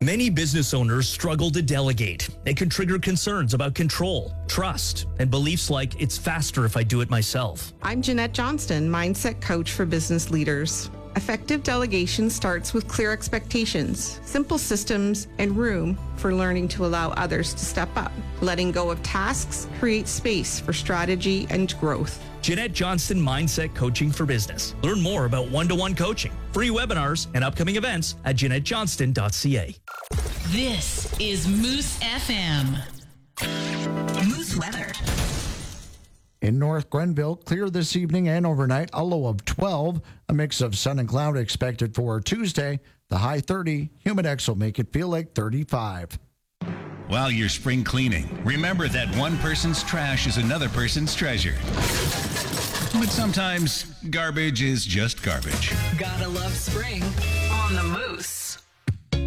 Many business owners struggle to delegate. It can trigger concerns about control, trust, and beliefs like it's faster if I do it myself. I'm Jeanette Johnston, Mindset Coach for Business Leaders. Effective delegation starts with clear expectations, simple systems, and room for learning to allow others to step up. Letting go of tasks creates space for strategy and growth. Jeanette Johnston Mindset Coaching for Business. Learn more about one-to-one coaching, free webinars, and upcoming events at JeanetteJohnston.ca. This is Moose FM. Moose weather. In North Grenville, clear this evening and overnight, a low of 12. A mix of sun and cloud expected for Tuesday. The high 30. Humidex will make it feel like 35. While you're spring cleaning, remember that one person's trash is another person's treasure. But sometimes garbage is just garbage. Gotta love spring on the Moose.